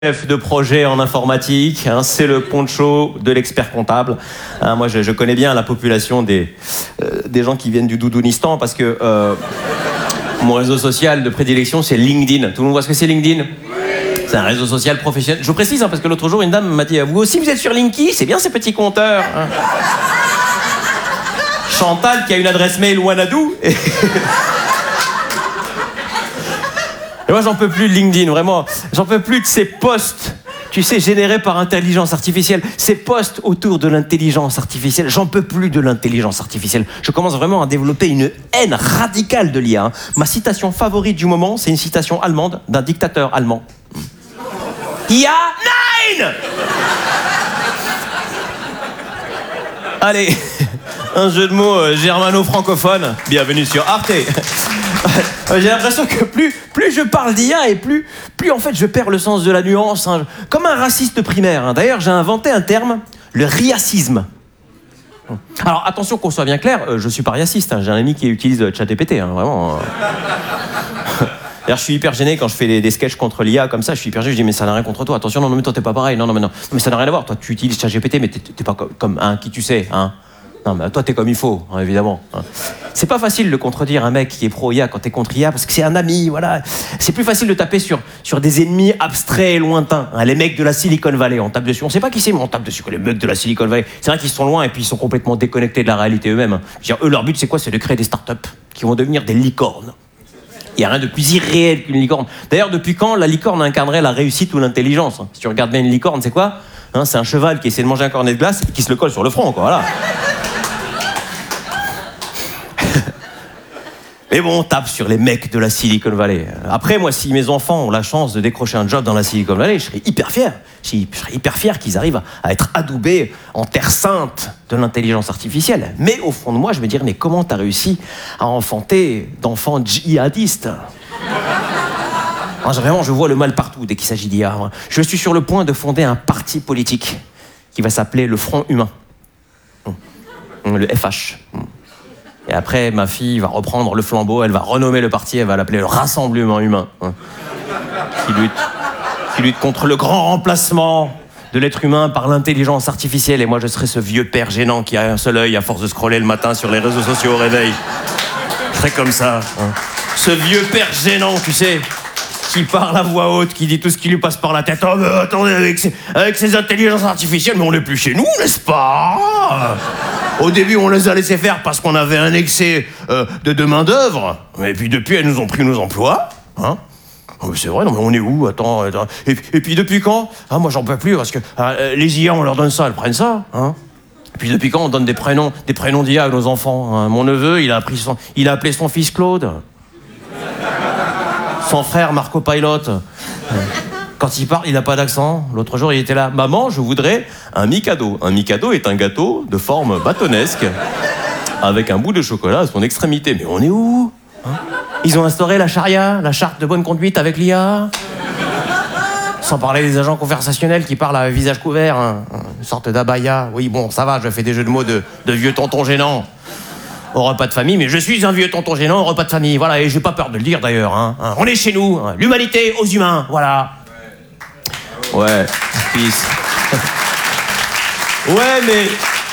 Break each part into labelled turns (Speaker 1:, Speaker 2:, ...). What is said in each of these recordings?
Speaker 1: chef de projet en informatique, hein, c'est le poncho de l'expert comptable. Hein, moi, je connais bien la population des gens qui viennent du Doudounistan parce que mon réseau social de prédilection, c'est LinkedIn. Tout le monde voit ce que c'est LinkedIn ? C'est un réseau social professionnel. Je vous précise, hein, parce que l'autre jour, une dame m'a dit « Vous aussi, vous êtes sur LinkedIn ? C'est bien ces petits compteurs. Hein. » Chantal, qui a une adresse mail Wanadoo. Et moi, j'en peux plus de LinkedIn, vraiment. J'en peux plus de ces posts, tu sais, générés par intelligence artificielle. Ces posts autour de l'intelligence artificielle. J'en peux plus de l'intelligence artificielle. Je commence vraiment à développer une haine radicale de l'IA. Hein. Ma citation favorite du moment, c'est une citation allemande d'un dictateur allemand. IA, nein! Allez, un jeu de mots germano-francophone. Bienvenue sur Arte. J'ai l'impression que plus je parle d'IA et plus en fait je perds le sens de la nuance, hein. Comme un raciste primaire. Hein. D'ailleurs, j'ai inventé un terme, le riacisme. Alors attention qu'on soit bien clair, je suis pas riaciste, hein. J'ai un ami qui utilise ChatGPT, hein, vraiment. D'ailleurs, je suis hyper gêné quand je fais des sketchs contre l'IA comme ça, je suis hyper gêné, je dis mais ça n'a rien contre toi, attention, non mais toi t'es pas pareil, non mais ça n'a rien à voir, toi tu utilises ChatGPT mais t'es pas comme hein, qui tu sais, hein. Non, mais toi, t'es comme il faut, hein, évidemment. Hein. C'est pas facile de contredire un mec qui est pro-IA quand t'es contre IA, parce que c'est un ami, voilà. C'est plus facile de taper sur des ennemis abstraits et lointains. Hein, les mecs de la Silicon Valley, on tape dessus. On sait pas qui c'est, mais on tape dessus. Les mecs de la Silicon Valley, c'est vrai qu'ils sont loin et puis ils sont complètement déconnectés de la réalité eux-mêmes. Hein. Je veux dire, eux, leur but, c'est quoi ? C'est de créer des startups qui vont devenir des licornes. Il n'y a rien de plus irréel qu'une licorne. D'ailleurs, depuis quand la licorne incarnerait la réussite ou l'intelligence ? Hein. Si tu regardes bien une licorne, c'est quoi ? Hein, c'est un cheval qui essaie de manger un cornet de glace et qui se le colle sur le front, quoi, voilà. Mais bon, on tape sur les mecs de la Silicon Valley. Après, moi, si mes enfants ont la chance de décrocher un job dans la Silicon Valley, je serais hyper fier. Je serais hyper fier qu'ils arrivent à être adoubés en terre sainte de l'intelligence artificielle. Mais au fond de moi, je me dirais, mais comment t'as réussi à enfanter d'enfants djihadistes ? Vraiment, je vois le mal partout dès qu'il s'agit d'IA. Je suis sur le point de fonder un parti politique qui va s'appeler le Front Humain. Le FH. Et après, ma fille va reprendre le flambeau, elle va renommer le parti, elle va l'appeler le Rassemblement Humain. Hein, qui lutte contre le grand remplacement de l'être humain par l'intelligence artificielle. Et moi, je serai ce vieux père gênant qui a un seul œil à force de scroller le matin sur les réseaux sociaux au réveil. Je serai comme ça. Hein. Ce vieux père gênant, tu sais, qui parle à voix haute, qui dit tout ce qui lui passe par la tête. Oh, mais attendez, avec ces intelligences artificielles, mais on n'est plus chez nous, n'est-ce pas ? Au début, on les a laissés faire parce qu'on avait un excès de main-d'œuvre. Et puis depuis, elles nous ont pris nos emplois. Hein. Oh, c'est vrai, non mais on est où ? Attends. Et puis depuis quand ? Ah, moi, j'en peux plus parce que les IA, on leur donne ça, elles prennent ça. Hein. Et puis depuis quand on donne des prénoms d'IA à nos enfants ? Hein. Mon neveu, il a appelé son fils Claude. Son frère Marco Pilot. Quand il parle, il n'a pas d'accent. L'autre jour, il était là. Maman, je voudrais un Mikado. Un Mikado est un gâteau de forme bâtonnesque avec un bout de chocolat à son extrémité. Mais on est où ? Hein ? Ils ont instauré la charia, la charte de bonne conduite avec l'IA. Sans parler des agents conversationnels qui parlent à visage couvert. Hein. Une sorte d'abaya. Oui, bon, ça va, je fais des jeux de mots de vieux tonton gênant. Au repas de famille, mais je suis un vieux tonton gênant au repas de famille. Voilà, et j'ai pas peur de le dire d'ailleurs. Hein. On est chez nous. Hein. L'humanité aux humains. Voilà. Ouais, peace. Ouais, mais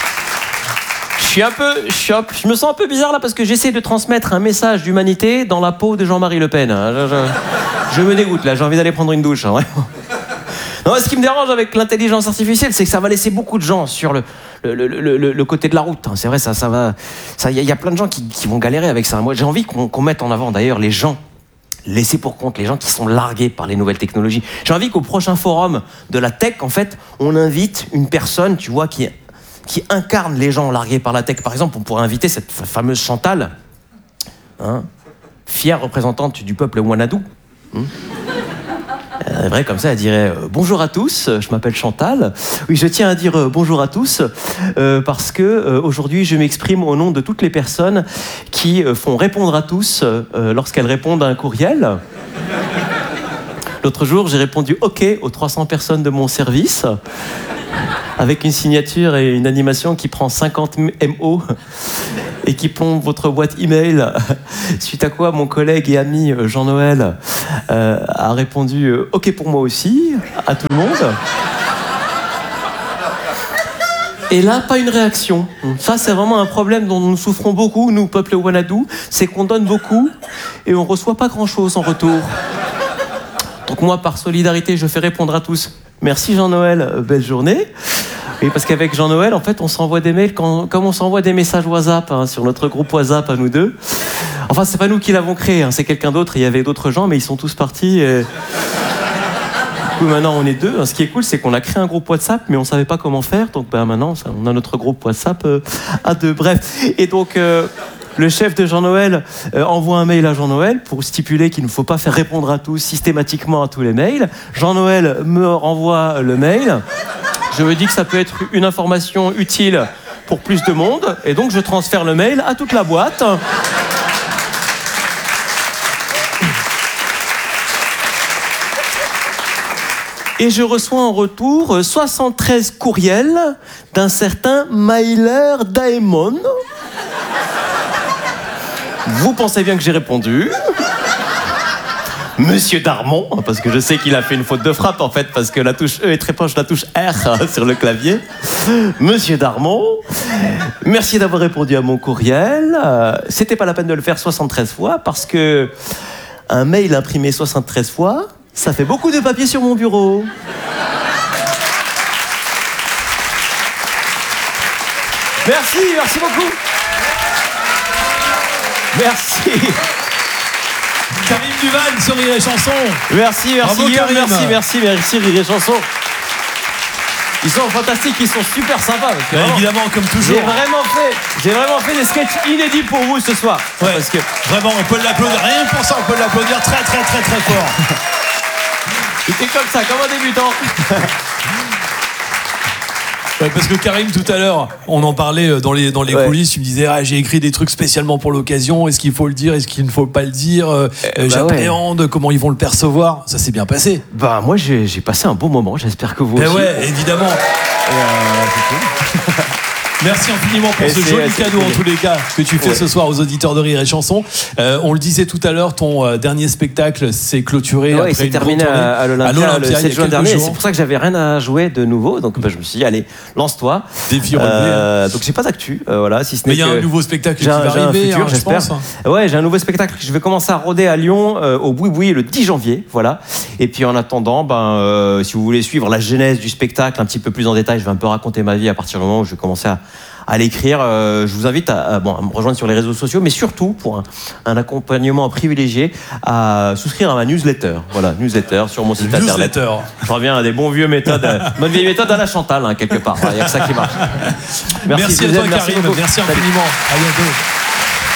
Speaker 1: je me sens un peu bizarre là parce que j'essaie de transmettre un message d'humanité dans la peau de Jean-Marie Le Pen. Je me dégoûte là, j'ai envie d'aller prendre une douche. Hein, vraiment. Non, ce qui me dérange avec l'intelligence artificielle, c'est que ça va laisser beaucoup de gens sur le côté de la route. Hein. C'est vrai, ça va. Il y a plein de gens qui vont galérer avec ça. Moi, j'ai envie qu'on mette en avant d'ailleurs les gens laissés pour compte, les gens qui sont largués par les nouvelles technologies. J'ai envie qu'au prochain forum de la tech, en fait, on invite une personne, tu vois, qui incarne les gens largués par la tech. Par exemple, on pourrait inviter cette fameuse Chantal, hein, fière représentante du peuple Wanadoo. C'est vrai, comme ça, elle dirait « Bonjour à tous, je m'appelle Chantal. Oui, je tiens à dire bonjour à tous parce que aujourd'hui, je m'exprime au nom de toutes les personnes qui font répondre à tous lorsqu'elles répondent à un courriel. L'autre jour, j'ai répondu « OK » aux 300 personnes de mon service. avec une signature et une animation qui prend 50 MO et qui plombe votre boîte email. Suite à quoi mon collègue et ami Jean-Noël a répondu « Ok pour moi aussi » à tout le monde. Et là, pas une réaction. Ça, c'est vraiment un problème dont nous souffrons beaucoup, nous, peuple Wanadoo. C'est qu'on donne beaucoup et on reçoit pas grand-chose en retour. Donc moi, par solidarité, je fais répondre à tous. Merci Jean-Noël, belle journée. Et parce qu'avec Jean-Noël, en fait, on s'envoie des mails comme on s'envoie des messages WhatsApp sur notre groupe WhatsApp à nous deux. Enfin, c'est pas nous qui l'avons créé, c'est quelqu'un d'autre. Il y avait d'autres gens, mais ils sont tous partis. Et... Maintenant on est deux. Ce qui est cool, c'est qu'on a créé un groupe WhatsApp, mais on savait pas comment faire. Donc maintenant, on a notre groupe WhatsApp à deux. Bref. Et donc, le chef de Jean-Noël envoie un mail à Jean-Noël pour stipuler qu'il ne faut pas faire répondre à tous, systématiquement à tous les mails. Jean-Noël me renvoie le mail. Je me dis que ça peut être une information utile pour plus de monde. Et donc, je transfère le mail à toute la boîte. Et je reçois en retour 73 courriels d'un certain Myler Daemon. Vous pensez bien que j'ai répondu. Monsieur Darmon, parce que je sais qu'il a fait une faute de frappe en fait, parce que la touche E est très proche de la touche R sur le clavier. Monsieur Darmon, merci d'avoir répondu à mon courriel. C'était pas la peine de le faire 73 fois, parce que un mail imprimé 73 fois, ça fait beaucoup de papier sur mon bureau. Merci beaucoup. Merci.
Speaker 2: Karim Duval sur Rire et Chanson.
Speaker 1: Merci
Speaker 2: Bravo,
Speaker 1: Guillaume,
Speaker 2: Karim.
Speaker 1: merci Rire et Chanson. Ils sont fantastiques, ils sont super sympas.
Speaker 2: Évidemment, comme toujours.
Speaker 1: J'ai vraiment fait des sketchs inédits pour vous ce soir.
Speaker 2: Ouais,
Speaker 1: parce que
Speaker 2: vraiment, on peut l'applaudir. Rien que pour ça, on peut l'applaudir très fort.
Speaker 1: c'était comme ça, comme un débutant.
Speaker 2: Ouais, parce que Karim, tout à l'heure, on en parlait dans les coulisses. Tu me disais, j'ai écrit des trucs spécialement pour l'occasion. Est-ce qu'il faut le dire? Est-ce qu'il ne faut pas le dire? J'appréhende comment ils vont le percevoir. Ça s'est bien passé.
Speaker 1: Bah, moi, j'ai passé un bon moment. J'espère que vous aussi.
Speaker 2: Ouais, évidemment.
Speaker 1: C'est cool.
Speaker 2: Merci infiniment pour ce joli cadeau, en tous les cas, que tu fais ce soir aux auditeurs de Rire et Chanson. On le disait tout à l'heure, ton dernier spectacle s'est clôturé après
Speaker 1: c'est
Speaker 2: une
Speaker 1: terminé
Speaker 2: grande tournée
Speaker 1: à l'Olympia le 7 juin dernier.
Speaker 2: jours.
Speaker 1: C'est pour ça que j'avais rien à jouer de nouveau. Donc je me suis dit, allez, lance-toi.
Speaker 2: Défi relevé.
Speaker 1: Donc j'ai pas d'actu, voilà, si ce n'est
Speaker 2: mais il y a un nouveau spectacle qui va arriver,
Speaker 1: futur, j'espère. Ouais, j'ai un nouveau spectacle. Je vais commencer à rôder à Lyon au Boui-Boui le 10 janvier, voilà. Et puis en attendant, si vous voulez suivre la genèse du spectacle un petit peu plus en détail, je vais un peu raconter ma vie à partir du moment où je vais commencer à l'écrire. Je vous invite à me rejoindre sur les réseaux sociaux, mais surtout pour un accompagnement privilégié, à souscrire à ma newsletter. Voilà, newsletter sur mon site internet. Je reviens à des bons vieux méthodes, bonne vieille méthode à la Chantal, quelque part. Il n'y a que ça qui marche.
Speaker 2: Merci à toi, Karim. Merci infiniment. À bientôt.